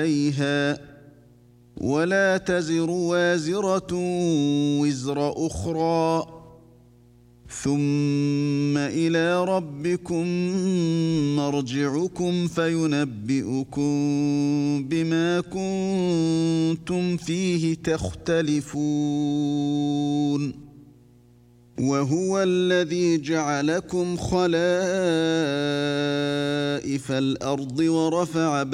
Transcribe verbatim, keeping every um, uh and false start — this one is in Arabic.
عليها ولا تزر وازرة وزر أخرى ثم إلى ربكم مرجعكم فينبئكم بما كنتم فيه تختلفون وهو الذي جعلكم خلائف الأرض ورفع